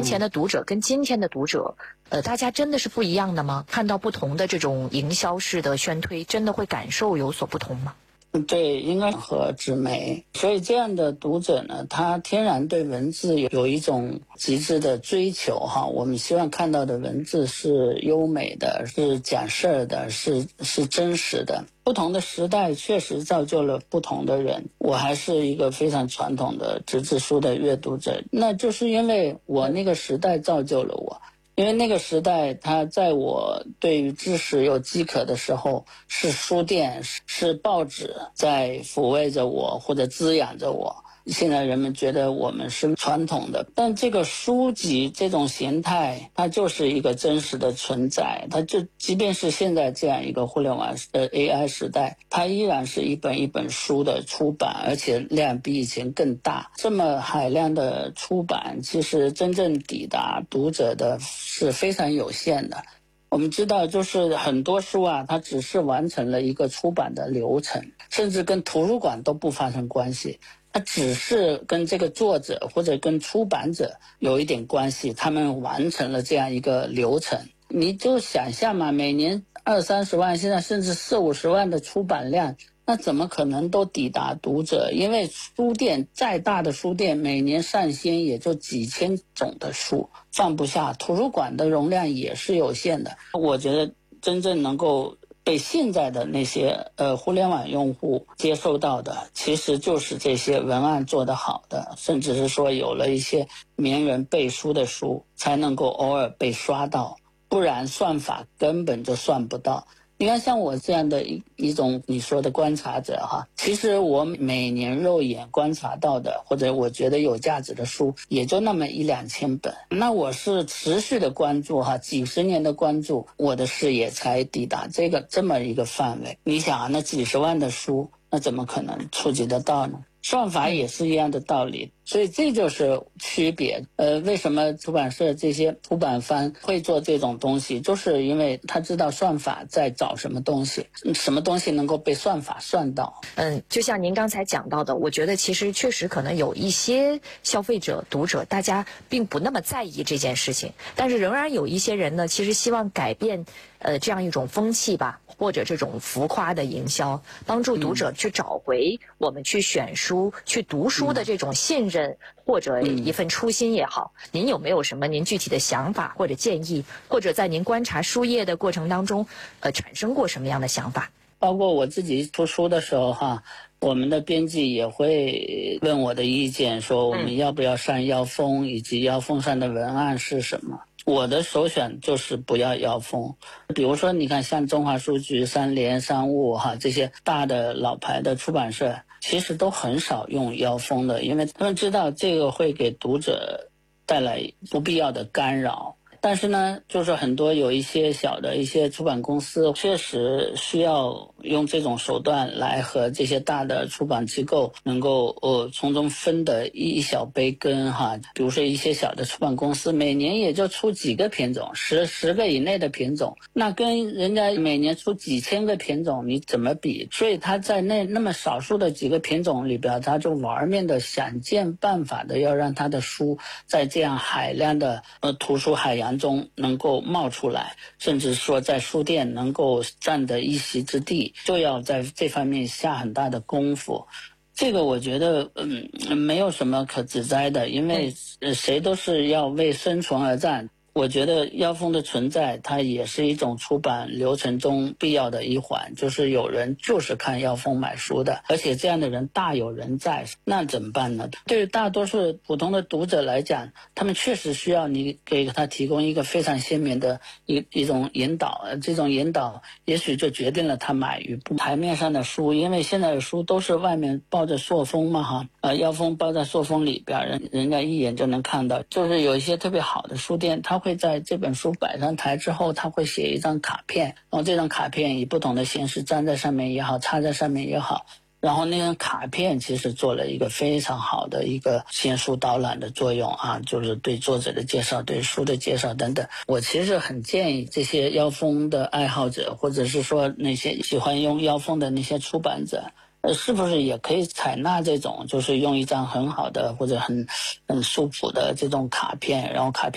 前的读者跟今天的读者，大家真的是不一样的吗？看到不同的这种营销式的宣推，真的会感受有所不同吗？ 对，应该和纸媒，所以这样的读者呢，他天然对文字有一种极致的追求哈。我们希望看到的文字是优美的，是讲事儿的，是真实的。不同的时代确实造就了不同的人。我还是一个非常传统的纸质书的阅读者，那就是因为我那个时代造就了我。因为那个时代，它在我对于知识有饥渴的时候，是书店，是报纸在抚慰着我或者滋养着我。现在人们觉得我们是传统的，但这个书籍这种形态，它就是一个真实的存在。它就即便是现在这样一个互联网AI 时代，它依然是一本一本书的出版，而且量比以前更大。这么海量的出版，其实真正抵达读者的是非常有限的。我们知道，就是很多书啊，它只是完成了一个出版的流程，甚至跟图书馆都不发生关系。它只是跟这个作者或者跟出版者有一点关系，他们完成了这样一个流程。你就想象嘛，每年20-30万，现在甚至40-50万的出版量，那怎么可能都抵达读者？因为书店再大的书店，每年上新也就几千种的书，放不下。图书馆的容量也是有限的。我觉得真正能够被现在的那些互联网用户接受到的，其实就是这些文案做得好的，甚至是说有了一些名人背书的书才能够偶尔被刷到，不然算法根本就算不到。你看像我这样的一种你说的观察者哈，其实我每年肉眼观察到的或者我觉得有价值的书也就那么1-2千本，那我是持续的关注哈，几十年的关注，我的视野才抵达这么一个范围。你想啊，那几十万的书，那怎么可能触及得到呢？算法也是一样的道理，所以这就是区别。为什么出版社这些出版方会做这种东西，就是因为他知道算法在找什么东西，什么东西能够被算法算到。 就像您刚才讲到的，我觉得其实确实可能有一些消费者、读者，大家并不那么在意这件事情，但是仍然有一些人呢，其实希望改变这样一种风气吧，或者这种浮夸的营销，帮助读者去找回我们去选书、去读书的这种信任，或者一份初心也好。您有没有什么您具体的想法或者建议，或者在您观察书页的过程当中，产生过什么样的想法？ 包括我自己出书的时候哈，我们的编辑也会问我的意见，说我们要不要上腰封，以及腰封上的文案是什么。我的首选就是不要腰封。比如说你看像中华书局、三联、商务哈这些大的老牌的出版社，其实都很少用腰封的，因为他们知道这个会给读者带来不必要的干扰。但是呢，就是很多有一些小的一些出版公司确实需要用这种手段来和这些大的出版机构能够从中分得一小杯羹哈。比如说一些小的出版公司每年也就出几个品种，10个以内的品种，那跟人家每年出几千个品种你怎么比？所以他在那么少数的几个品种里边，他就玩命的想尽办法的要让他的书在这样海量的图书海洋中能够冒出来，甚至说在书店能够占得一席之地，就要在这方面下很大的功夫。这个我觉得没有什么可指摘的，因为谁都是要为生存而战。我觉得腰封的存在它也是一种出版流程中必要的一环，就是有人就是看腰封买书的，而且这样的人大有人在，那怎么办呢？对于大多数普通的读者来讲，他们确实需要你给他提供一个非常鲜明的一种引导，这种引导也许就决定了他买与不。台面上的书，因为现在的书都是外面包着塑封嘛哈，腰封包在塑封里边，人家一眼就能看到。就是有一些特别好的书店，他会在这本书摆上台之后，他会写一张卡片，然后这张卡片以不同的形式粘在上面也好，插在上面也好，然后那张卡片其实做了一个非常好的一个先书导览的作用啊，就是对作者的介绍、对书的介绍等等。我其实很建议这些腰封的爱好者，或者是说那些喜欢用腰封的那些出版者，是不是也可以采纳这种，就是用一张很好的或者很素朴的这种卡片，然后卡片